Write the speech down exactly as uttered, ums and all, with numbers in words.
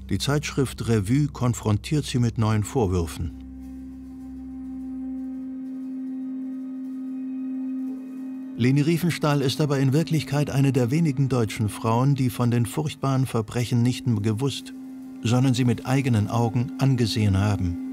Die Zeitschrift Revue konfrontiert sie mit neuen Vorwürfen. Leni Riefenstahl ist aber in Wirklichkeit eine der wenigen deutschen Frauen, die von den furchtbaren Verbrechen nicht nur gewusst, sondern sie mit eigenen Augen angesehen haben.